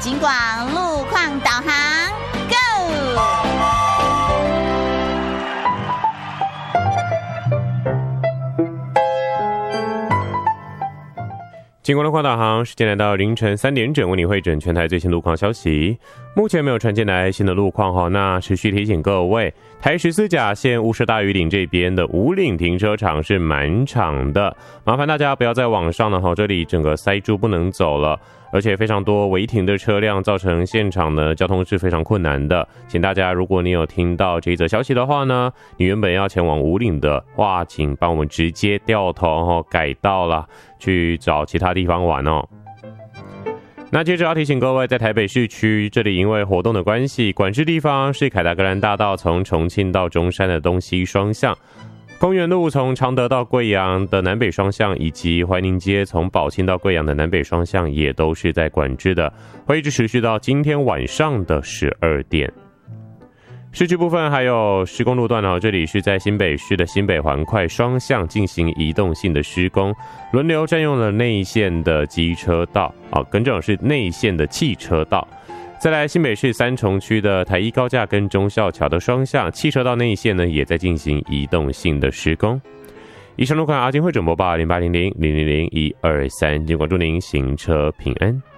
警广路况导航 ，Go！ 警广路况导航，时间来到凌晨3点整，为你汇整全台最新路况消息。目前没有传进来新的路况那持续提醒各位，台14甲线雾社大屿岭这边的五岭停车场是满场的，麻烦大家不要在网上这里整个塞住不能走了，而且非常多违停的车辆，造成现场呢交通是非常困难的。请大家，如果你有听到这一则消息的话呢，你原本要前往五岭的话，请帮我们直接掉头改道了，去找其他地方玩哦。那接着要提醒各位，在台北市区这里因为活动的关系，管制地方是凯达格兰大道从重庆到中山的东西双向，公园路从常德到贵阳的南北双向，以及怀宁街从宝庆到贵阳的南北双向也都是在管制的，会一直持续到今天晚上的12点。市区部分还有施工路段这里是在新北市的新北环快双向进行移动性的施工，轮流占用了内线的机车道更正是内线的汽车道。再来新北市三重区的台一高架跟忠孝桥的双向汽车道内线呢，也在进行移动性的施工。以上路况阿金会转播报0800000123，警广祝您行车平安。